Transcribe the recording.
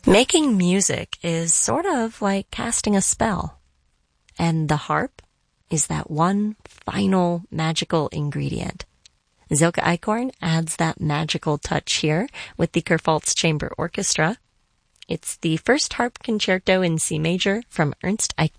Making music is sort of like casting a spell, and the harp is that one final magical ingredient. Silke Eichhorn adds that magical touch here with the Kurpfalz Chamber Orchestra. It's the first harp concerto in C major from Ernst Eichmann.